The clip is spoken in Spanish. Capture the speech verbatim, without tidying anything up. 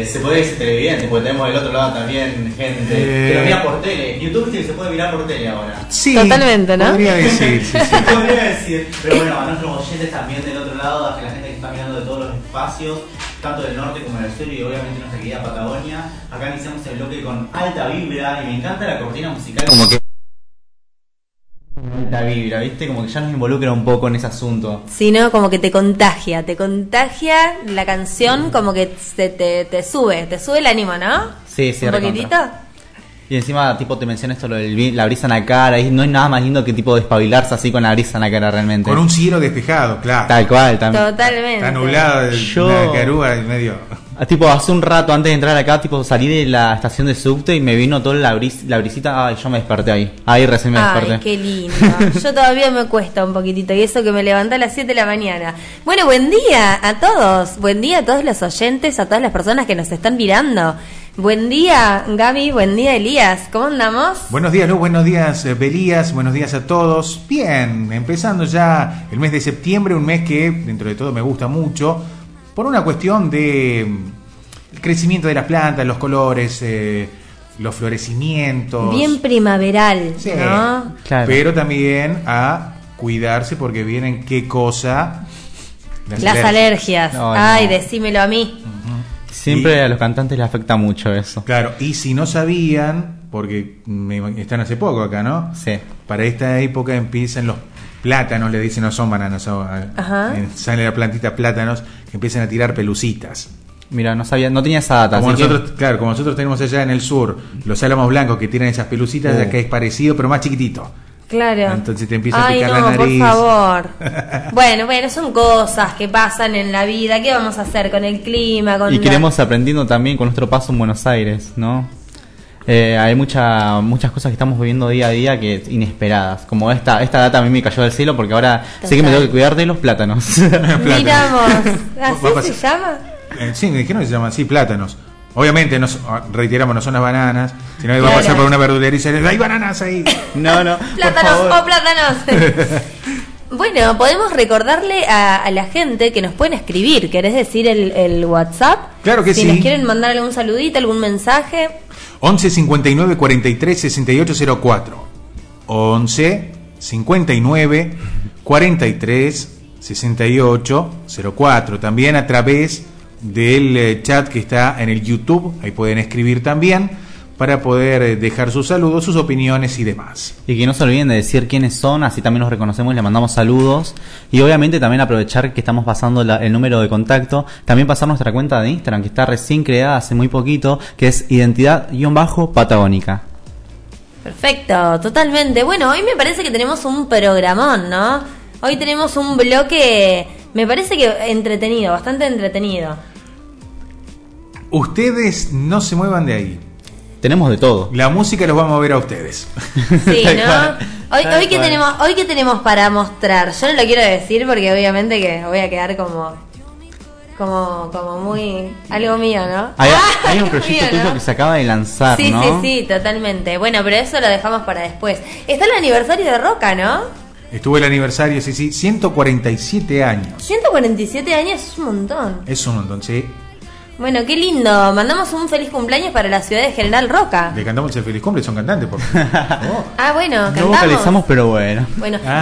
Eh, se puede ser televidente, porque tenemos del otro lado también gente eh... que lo mira por tele. YouTube dice que se puede mirar por tele ahora. Sí, totalmente, ¿no? Podría decir, sí, sí. Podría decir. Pero bueno, a nuestros oyentes también del otro lado, a la gente que está mirando de todos los espacios, tanto del norte como del sur y obviamente nuestra querida Patagonia. Acá iniciamos el bloque con alta vibra y me encanta la cortina musical. Como que alta vibra, ¿viste? Como que ya nos involucra un poco en ese asunto. Sí, ¿no? Como que te contagia, te contagia la canción, como que te, te, te sube, te sube el ánimo, ¿no? Sí, sí, un recontra. poquitito. Y encima, tipo, te menciona esto, lo del, la brisa en la cara, y no hay nada más lindo que tipo despabilarse así con la brisa en la cara realmente. Con un cielo despejado, claro. Tal cual, también. Totalmente. Está nublado, Yo... una carúa en medio. Tipo, hace un rato antes de entrar acá, tipo, salí de la estación de subte y me vino toda la, bris, la brisita. Ay, yo me desperté ahí. Ahí recién me desperté. Ay, qué lindo. Yo todavía me cuesta un poquitito. Y eso que me levanté a las siete de la mañana. Bueno, buen día a todos. Buen día a todos los oyentes, a todas las personas que nos están mirando. Buen día, Gaby. Buen día, Elías. ¿Cómo andamos? Buenos días, Lu. Buenos días, Belías. Buenos días a todos. Bien, empezando ya el mes de septiembre, un mes que dentro de todo me gusta mucho. Por una cuestión de el crecimiento de las plantas, los colores, eh, los florecimientos. Bien primaveral, sí, ¿no? Claro. Pero también a cuidarse porque vienen qué cosa. Las, las alergias. alergias. No, Ay, no. decímelo a mí. Uh-huh. Siempre y, a los cantantes les afecta mucho eso. Claro, y si no sabían, porque me, están hace poco acá, ¿no? Sí. Para esta época empiezan los plátanos, le dicen, no son bananas, son, eh, sale la plantita plátanos que empiezan a tirar pelucitas. Mira, no sabía, no tenía esa data. Como nosotros, que... claro, como nosotros tenemos allá en el sur los álamos blancos que tienen esas pelucitas, uh. acá es parecido, pero más chiquitito. Claro. Entonces te empieza Ay, a picar no, la nariz. por favor. Bueno, bueno, son cosas que pasan en la vida. ¿Qué vamos a hacer con el clima? Con y la... queremos aprendiendo también con nuestro paso en Buenos Aires, ¿no? Eh, hay mucha, muchas cosas que estamos viviendo día a día que inesperadas. Como esta esta data a mí me cayó del cielo porque ahora Total. sé que me tengo que cuidar de los plátanos. Miramos. ¿Así se llama? Eh, sí, me dijeron que se llaman así, plátanos. Obviamente, no, reiteramos, no son las bananas, sino que claro. vamos a pasar por una verdulería y se hay bananas ahí. No, no. Plátanos o plátanos. Bueno, podemos recordarle a, a la gente que nos pueden escribir. ¿Querés decir el, el WhatsApp? Claro que si sí. Si nos quieren mandar algún saludito, algún mensaje. once cincuenta y nueve cuarenta y tres sesenta y ocho cero cuatro. once cincuenta y nueve cuarenta y tres sesenta y ocho cero cuatro. También a través del chat que está en el YouTube, ahí pueden escribir también para poder dejar sus saludos, sus opiniones y demás. Y que no se olviden de decir quiénes son, así también los reconocemos y les mandamos saludos. Y obviamente también aprovechar que estamos pasando la, el número de contacto, también pasar nuestra cuenta de Instagram, que está recién creada hace muy poquito, que es identidad-patagónica. Perfecto, totalmente. Bueno, hoy me parece que tenemos un programón, ¿no? Hoy tenemos un bloque, me parece que entretenido, bastante entretenido. Ustedes no se muevan de ahí. Tenemos de todo. La música los vamos a ver a ustedes. Sí, ¿no? Hoy, hoy, que tenemos, hoy que tenemos para mostrar, yo no lo quiero decir porque obviamente que voy a quedar como como como muy algo mío, ¿no? Hay, hay un proyecto tuyo, ¿no? Que se acaba de lanzar, sí, ¿no? Sí, sí, sí, totalmente. Bueno, pero eso lo dejamos para después. Está el aniversario de Roca, ¿no? Estuvo el aniversario, sí, sí, ciento cuarenta y siete años. ciento cuarenta y siete años es un montón. Es un montón, sí. Bueno, qué lindo. Mandamos un feliz cumpleaños para la ciudad de General Roca. Le cantamos el feliz cumple, son cantantes, por favor. Ah, bueno, cantamos. No vocalizamos, pero bueno. Bueno, ah,